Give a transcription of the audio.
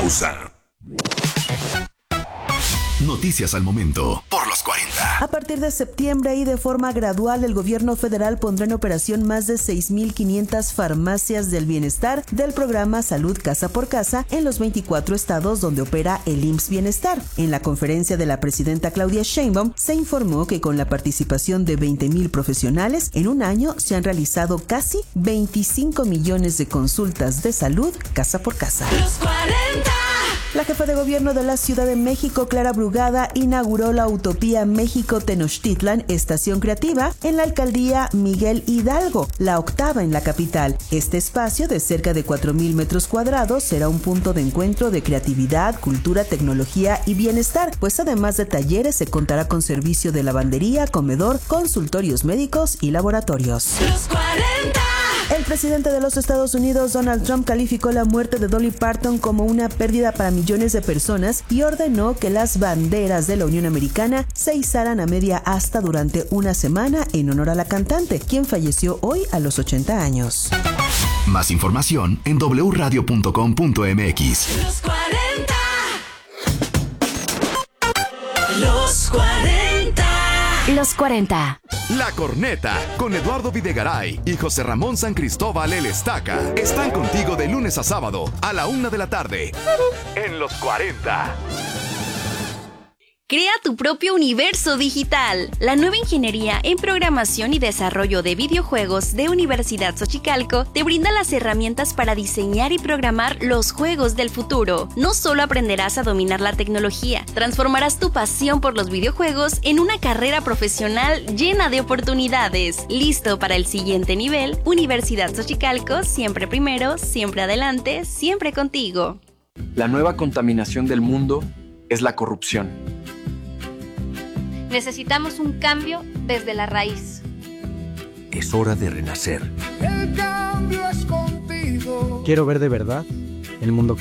pausa. Noticias al momento por los 40. A partir de septiembre y de forma gradual, el gobierno federal pondrá en operación más de 6,500 farmacias del bienestar del programa Salud Casa por Casa en los 24 estados donde opera el IMSS Bienestar. En la conferencia de la presidenta Claudia Sheinbaum se informó que con la participación de 20,000 profesionales, en un año se han realizado casi 25 millones de consultas de salud casa por casa. Los 40. La jefa de gobierno de la Ciudad de México, Clara Brugada, inauguró la Utopía México Tenochtitlan, estación creativa, en la alcaldía Miguel Hidalgo, la octava en la capital. Este espacio de cerca de 4,000 metros cuadrados será un punto de encuentro de creatividad, cultura, tecnología y bienestar, pues además de talleres se contará con servicio de lavandería, comedor, consultorios médicos y laboratorios. Los 40. El presidente de los Estados Unidos, Donald Trump, calificó la muerte de Dolly Parton como una pérdida para millones de personas y ordenó que las banderas de la Unión Americana se izaran a media asta durante una semana en honor a la cantante, quien falleció hoy a los 80 años. Más información en wradio.com.mx. Los 40. Los 40. Los 40. La Corneta, con Eduardo Videgaray y José Ramón San Cristóbal el Estaca, están contigo de lunes a sábado a la 1 de la tarde. En Los 40. Crea tu propio universo digital. La nueva ingeniería en programación y desarrollo de videojuegos de Universidad Xochicalco te brinda las herramientas para diseñar y programar los juegos del futuro. No solo aprenderás a dominar la tecnología, transformarás tu pasión por los videojuegos en una carrera profesional llena de oportunidades. ¿Listo para el siguiente nivel? Universidad Xochicalco, siempre primero, siempre adelante, siempre contigo. La nueva contaminación del mundo es la corrupción. Necesitamos un cambio desde la raíz. Es hora de renacer. El cambio es contigo. Quiero ver de verdad el mundo cambiar.